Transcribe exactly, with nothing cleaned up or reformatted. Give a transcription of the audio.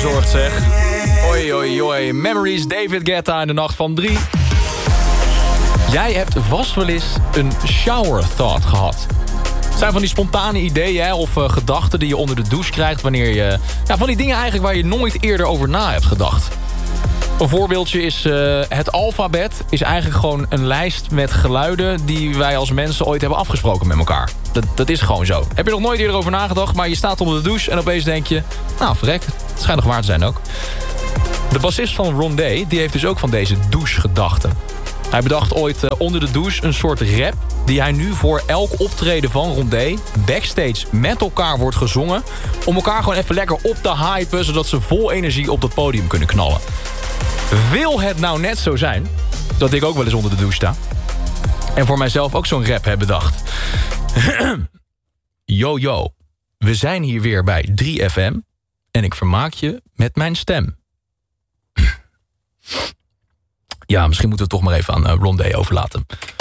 bezorgd zeg. Oi, oi, oi. Memories, David Guetta in de nacht van drie. Jij hebt vast wel eens een shower thought gehad. Het zijn van die spontane ideeën hè, of uh, gedachten die je onder de douche krijgt... wanneer je... Ja, van die dingen eigenlijk waar je nooit eerder over na hebt gedacht. Een voorbeeldje is uh, het alfabet is eigenlijk gewoon een lijst met geluiden... die wij als mensen ooit hebben afgesproken met elkaar. Dat, dat is gewoon zo. Heb je nog nooit eerder over nagedacht, maar je staat onder de douche... en opeens denk je, nou verrek, het schijnt nog waar te zijn ook. De bassist van Rondé, die heeft dus ook van deze douchegedachten. Hij bedacht ooit uh, onder de douche een soort rap... die hij nu voor elk optreden van Rondé backstage met elkaar wordt gezongen... om elkaar gewoon even lekker op te hypen... zodat ze vol energie op dat podium kunnen knallen. Wil het nou net zo zijn dat ik ook wel eens onder de douche sta... en voor mijzelf ook zo'n rap heb bedacht. Yo, yo, we zijn hier weer bij drie F M... en ik vermaak je met mijn stem. Ja, misschien moeten we het toch maar even aan uh, Rondé overlaten.